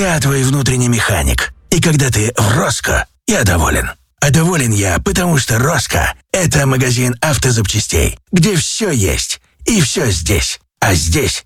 Я твой внутренний механик. И когда ты в Роско, я доволен. А доволен я, потому что Роско — это магазин автозапчастей, где все есть и все здесь. А здесь